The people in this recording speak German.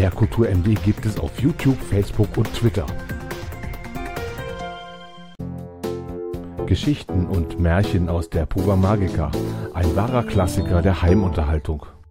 Lehrkultur MD gibt es auf YouTube, Facebook und Twitter. Geschichten und Märchen aus der Puva Magica, ein wahrer Klassiker der Heimunterhaltung.